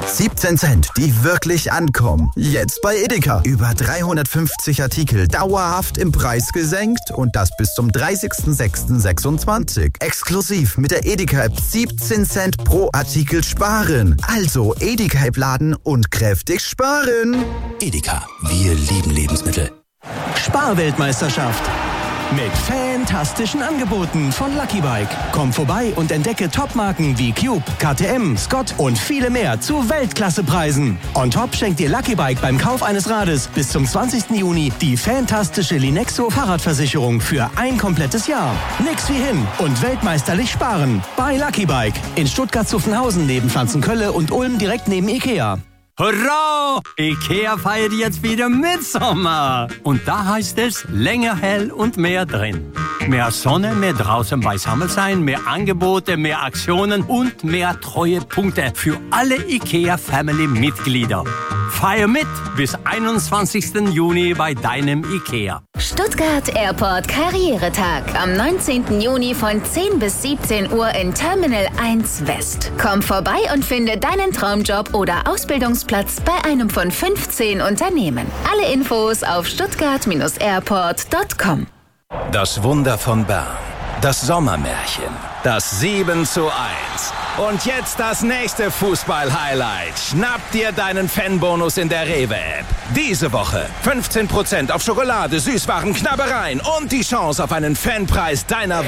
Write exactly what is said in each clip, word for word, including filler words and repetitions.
siebzehn Cent, die wirklich ankommen. Jetzt bei Edeka. Über dreihundertfünfzig Artikel dauerhaft im Preis gesenkt und das bis zum dreißigsten sechsten sechsundzwanzig. Exklusiv mit der Edeka-App siebzehn Cent pro Artikel sparen. Also Edeka-App laden und kräftig sparen. Edeka, wir lieben Lebensmittel. Sparweltmeisterschaft. Mit fantastischen Angeboten von Lucky Bike. Komm vorbei und entdecke Topmarken wie Cube, K T M, Scott und viele mehr zu Weltklassepreisen. On top schenkt dir Lucky Bike beim Kauf eines Rades bis zum zwanzigsten Juni die fantastische Linexo Fahrradversicherung für ein komplettes Jahr. Nix wie hin und weltmeisterlich sparen. Bei Lucky Bike in Stuttgart-Zuffenhausen neben Pflanzenkölle und Ulm direkt neben Ikea. Hurra! Ikea feiert jetzt wieder Mitsommer. Und da heißt es länger hell und mehr drin. Mehr Sonne, mehr draußen beisammen sein, mehr Angebote, mehr Aktionen und mehr Treuepunkte für alle Ikea-Family-Mitglieder. Feier mit bis einundzwanzigsten Juni bei deinem Ikea. Stuttgart Airport Karrieretag. Am neunzehnten Juni von zehn bis siebzehn Uhr in Terminal eins West. Komm vorbei und finde deinen Traumjob oder Ausbildungsplatz bei einem von fünfzehn Unternehmen. Alle Infos auf stuttgart airport punkt com. Das Wunder von Bern. Das Sommermärchen. Das sieben zu eins. Und jetzt das nächste Fußball-Highlight. Schnapp dir deinen Fanbonus in der Rewe-App. Diese Woche fünfzehn Prozent auf Schokolade, Süßwaren, Knabbereien und die Chance auf einen Fanpreis deiner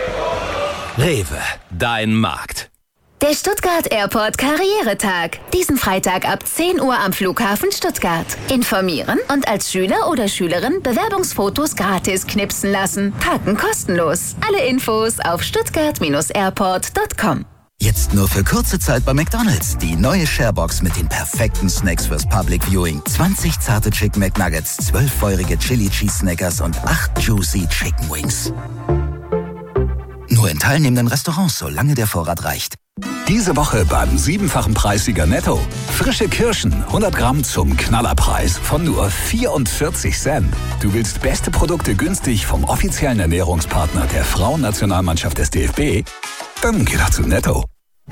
Wahl. Rewe, dein Markt. Der Stuttgart Airport Karrieretag. Diesen Freitag ab zehn Uhr am Flughafen Stuttgart. Informieren und als Schüler oder Schülerin Bewerbungsfotos gratis knipsen lassen. Parken kostenlos. Alle Infos auf stuttgart airport punkt com. Jetzt nur für kurze Zeit bei McDonald's. Die neue Sharebox mit den perfekten Snacks fürs Public Viewing. zwanzig zarte Chicken McNuggets, zwölf feurige Chili Cheese Snackers und acht Juicy Chicken Wings. Nur in teilnehmenden Restaurants, solange der Vorrat reicht. Diese Woche beim siebenfachen Preissieger Netto. Frische Kirschen, hundert Gramm zum Knallerpreis von nur vierundvierzig Cent. Du willst beste Produkte günstig vom offiziellen Ernährungspartner der Frauennationalmannschaft des D F B? Dann geh doch zu Netto.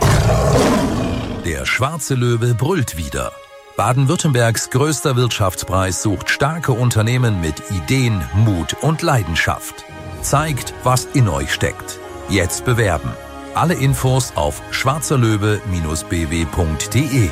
Der schwarze Löwe brüllt wieder. Baden-Württembergs größter Wirtschaftspreis sucht starke Unternehmen mit Ideen, Mut und Leidenschaft. Zeigt, was in euch steckt. Jetzt bewerben. Alle Infos auf schwarzerlöwe Bindestrich b w punkt d e.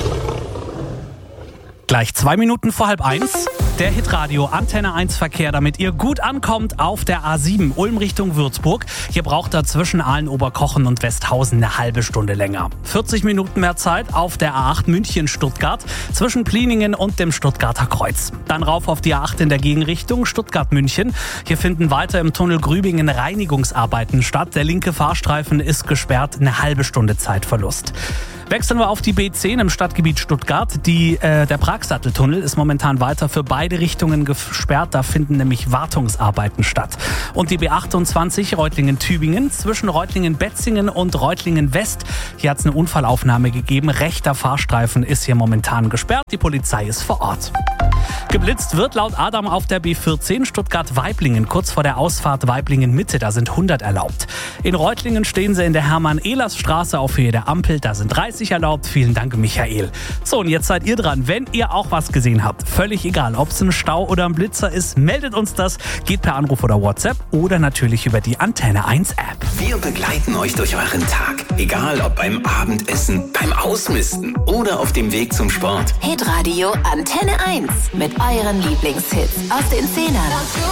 Gleich zwei Minuten vor halb eins. Der Hitradio Antenne eins Verkehr, damit ihr gut ankommt auf der A sieben Ulm Richtung Würzburg. Hier braucht ihr zwischen Aalen-Oberkochen und Westhausen eine halbe Stunde länger. vierzig Minuten mehr Zeit auf der A acht München-Stuttgart zwischen Pliningen und dem Stuttgarter Kreuz. Dann rauf auf die A acht in der Gegenrichtung Stuttgart-München. Hier finden weiter im Tunnel Grübingen Reinigungsarbeiten statt. Der linke Fahrstreifen ist gesperrt, eine halbe Stunde Zeitverlust. Wechseln wir auf die B zehn im Stadtgebiet Stuttgart. Die, äh, der Pragsatteltunnel ist momentan weiter für beide Richtungen gesperrt. Da finden nämlich Wartungsarbeiten statt. Und die B achtundzwanzig Reutlingen-Tübingen zwischen Reutlingen-Betzingen und Reutlingen-West. Hier hat es eine Unfallaufnahme gegeben. Rechter Fahrstreifen ist hier momentan gesperrt. Die Polizei ist vor Ort. Geblitzt wird laut Adam auf der B vierzehn Stuttgart-Weiblingen, kurz vor der Ausfahrt Weiblingen-Mitte, da sind hundert erlaubt. In Reutlingen stehen sie in der Hermann-Ehlers-Straße auf Höhe der Ampel, da sind dreißig erlaubt. Vielen Dank, Michael. So, und jetzt seid ihr dran. Wenn ihr auch was gesehen habt, völlig egal, ob es ein Stau oder ein Blitzer ist, meldet uns das. Geht per Anruf oder WhatsApp oder natürlich über die Antenne eins App. Wir begleiten euch durch euren Tag. Egal ob beim Abendessen, beim Ausmisten oder auf dem Weg zum Sport. Hitradio Antenne eins mit euren Lieblingshits aus den Zehnern.